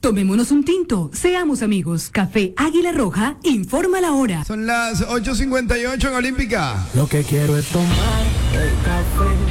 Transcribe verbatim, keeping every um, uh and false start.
Tomémonos un tinto, seamos amigos. Café Águila Roja, informa la hora. Son las ocho cincuenta y ocho en Olímpica. Lo que quiero es tomar el café